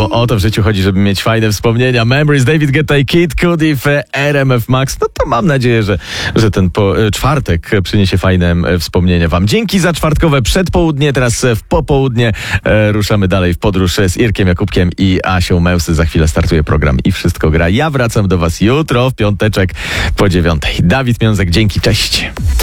bo o to w życiu chodzi, żeby mieć fajne wspomnienia. Memories, David Guetta i Kid Cudi w RMF Max. No to mam nadzieję, że ten czwartek przyniesie fajne wspomnienia wam. Dzięki za czwartkowe przedpołudnie. Teraz w popołudnie ruszamy dalej w podróż z Irkiem Jakubkiem i Asią Mełsy. Za chwilę startuje program I Wszystko Gra. Ja wracam do was jutro w piąteczek po 9:00. Dawid Miązek, dzięki, cześć.